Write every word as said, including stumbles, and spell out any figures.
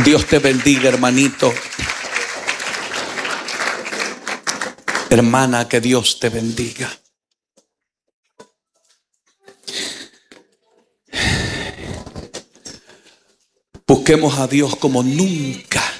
Dios te bendiga, hermanito. Hermana, que Dios te bendiga. Busquemos a Dios como nunca